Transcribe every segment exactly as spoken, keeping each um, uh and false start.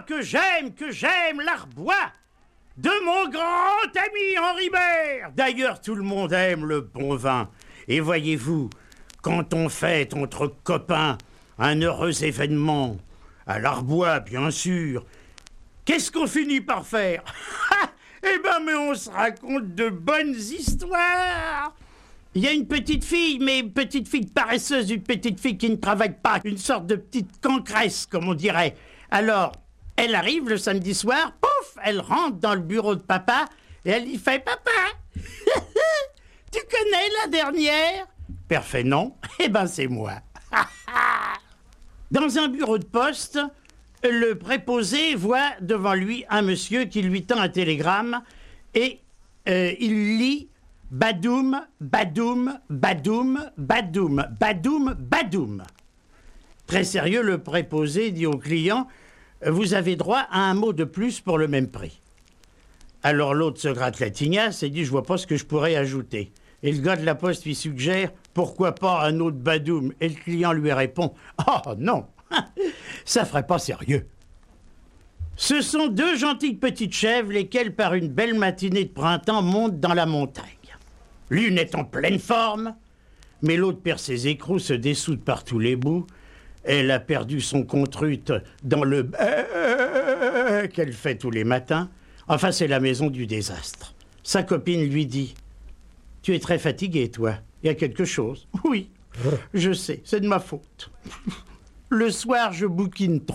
que j'aime, que j'aime l'Arbois de mon grand ami Henri Bert. D'ailleurs, tout le monde aime le bon vin. Et voyez-vous, quand on fête entre copains un heureux événement, à l'Arbois, bien sûr, qu'est-ce qu'on finit par faire? Eh ben, mais on se raconte de bonnes histoires. Il y a une petite fille, mais une petite fille paresseuse, une petite fille qui ne travaille pas, une sorte de petite cancresse, comme on dirait. Alors, elle arrive le samedi soir, pouf, elle rentre dans le bureau de papa, et elle lui fait « Papa, tu connais la dernière ?» Père fait « Non. » Eh ben, c'est moi. Dans un bureau de poste, le préposé voit devant lui un monsieur qui lui tend un télégramme et euh, il lit « Badoum, badoum, badoum, badoum, badoum, badoum ». Très sérieux, le préposé dit au client « Vous avez droit à un mot de plus pour le même prix ». Alors l'autre se gratte la tignasse et dit « Je vois pas ce que je pourrais ajouter ». Et le gars de la poste lui suggère « Pourquoi pas un autre badoum ?» Et le client lui répond « Oh non, ça ferait pas sérieux ». Ce sont deux gentilles petites chèvres, lesquelles, par une belle matinée de printemps, montent dans la montagne. L'une est en pleine forme, mais l'autre perd ses écrous, se dessoude par tous les bouts. Elle a perdu son contrute dans le euh, qu'elle fait tous les matins. Enfin, c'est la maison du désastre. Sa copine lui dit « Tu es très fatigué, toi. Il y a quelque chose. »« Oui, je sais, c'est de ma faute. Le soir, je bouquine trop. »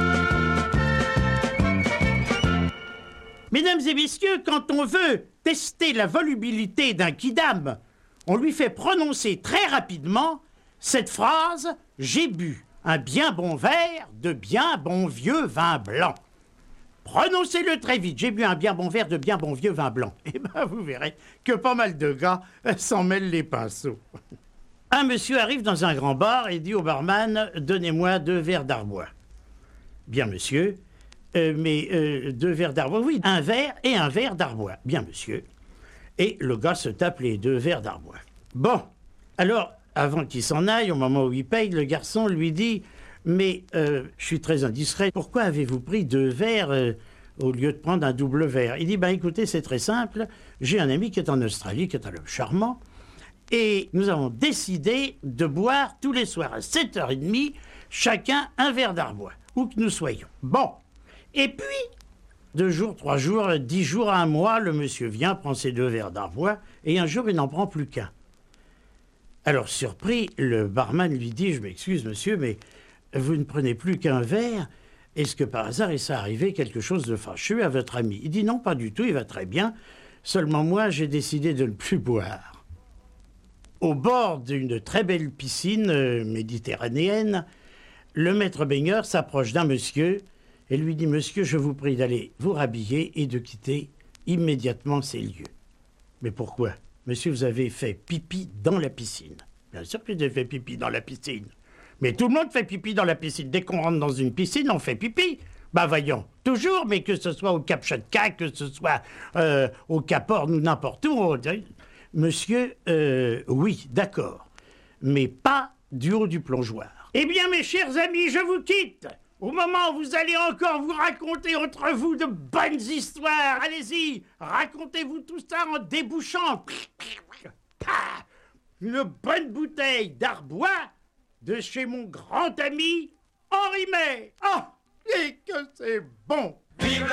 Mesdames et messieurs, quand on veut tester la volubilité d'un quidam, on lui fait prononcer très rapidement cette phrase « J'ai bu un bien bon verre de bien bon vieux vin blanc ». Prononcez-le très vite. J'ai bu un bien bon verre de bien bon vieux vin blanc. Eh bien, vous verrez que pas mal de gars s'en mêlent les pinceaux. Un monsieur arrive dans un grand bar et dit au barman « Donnez-moi deux verres d'Arbois ». Bien, monsieur. Euh, mais euh, deux verres d'Arbois, oui, un verre et un verre d'Arbois. Bien, monsieur. Et le gars se tape les deux verres d'Arbois. Bon, alors, avant qu'il s'en aille, au moment où il paye, le garçon lui dit « Mais euh, je suis très indiscret, pourquoi avez-vous pris deux verres euh, au lieu de prendre un double verre ?» Il dit « Ben écoutez, c'est très simple, j'ai un ami qui est en Australie, qui est un homme charmant, et nous avons décidé de boire tous les soirs à sept heures trente, chacun un verre d'Arbois, où que nous soyons. Bon. Et puis, deux jours, trois jours, dix jours, un mois, le monsieur vient, prend ses deux verres d'Arbois, et un jour, il n'en prend plus qu'un. Alors, surpris, le barman lui dit « Je m'excuse, monsieur, mais vous ne prenez plus qu'un verre. Est-ce que par hasard, il s'est arrivé quelque chose de fâcheux à votre ami ?» Il dit « Non, pas du tout, il va très bien. Seulement moi, j'ai décidé de ne plus boire. » Au bord d'une très belle piscine euh, méditerranéenne, le maître baigneur s'approche d'un monsieur et lui dit « Monsieur, je vous prie d'aller vous rhabiller et de quitter immédiatement ces lieux. » « Mais pourquoi ? Monsieur, vous avez fait pipi dans la piscine. » « Bien sûr que j'ai fait pipi dans la piscine. Mais tout le monde fait pipi dans la piscine. Dès qu'on rentre dans une piscine, on fait pipi. Ben voyons, toujours, mais que ce soit au Cap Chatka, que ce soit euh, au Cap Horn ou n'importe où. On... Monsieur, euh, oui, d'accord, mais pas du haut du plongeoir. Eh bien, mes chers amis, je vous quitte. Au moment où vous allez encore vous raconter entre vous de bonnes histoires, allez-y, racontez-vous tout ça en débouchant une bonne bouteille d'Arbois de chez mon grand ami Henri May. Oh, et que c'est bon! Vive